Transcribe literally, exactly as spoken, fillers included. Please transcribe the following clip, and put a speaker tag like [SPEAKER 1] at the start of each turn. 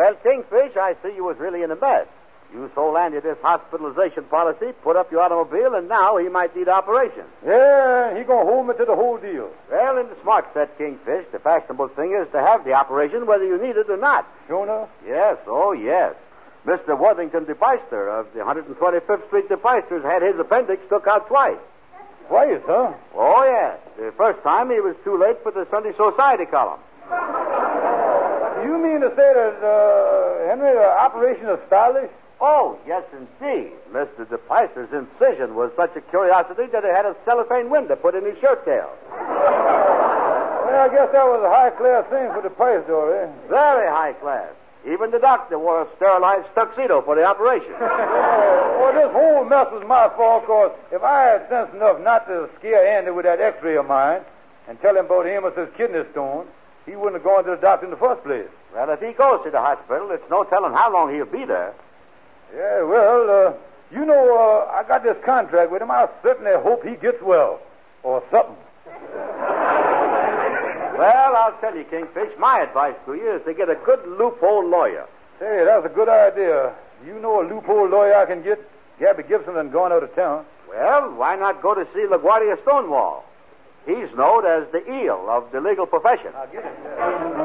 [SPEAKER 1] Well, Kingfish, I see you was really in a mess. You sold Andy this hospitalization policy, put up your automobile, and now he might need operation.
[SPEAKER 2] Yeah, he gonna hold me to the whole deal.
[SPEAKER 1] Well, in the smart set, Kingfish, the fashionable thing is to have the operation whether you need it or not.
[SPEAKER 2] Sure enough?
[SPEAKER 1] Yes, oh, yes. Mister Worthington DePeister of the one twenty-fifth Street DePeisters had his appendix took out twice.
[SPEAKER 2] Twice, huh?
[SPEAKER 1] Oh, yes. The first time he was too late for the Sunday Society column.
[SPEAKER 2] You mean to say that, uh, Henry, the operation is stylish?
[SPEAKER 1] Oh, yes, indeed. Mister DePeister's incision was such a curiosity that he had a cellophane window put in his shirt tail.
[SPEAKER 2] Well, I guess that was a high-class thing for DePeister, eh?
[SPEAKER 1] Very high class. Even the doctor wore a sterilized tuxedo for the operation.
[SPEAKER 2] Well, this whole mess was my fault, because if I had sense enough not to scare Andy with that x-ray of mine and tell him about Amos's kidney stone, he wouldn't have gone to the doctor in the first place.
[SPEAKER 1] Well, if he goes to the hospital, it's no telling how long he'll be there.
[SPEAKER 2] Yeah, well, uh, you know, uh, I got this contract with him. I certainly hope he gets well. Or something.
[SPEAKER 1] Well, I'll tell you, Kingfish, my advice to you is to get a good loophole lawyer.
[SPEAKER 2] Hey, that's a good idea. You know a loophole lawyer I can get? Gabby Gibson done gone out of town.
[SPEAKER 1] Well, why not go to see LaGuardia Stonewall? He's known as the eel of the legal profession.
[SPEAKER 2] I'll get it.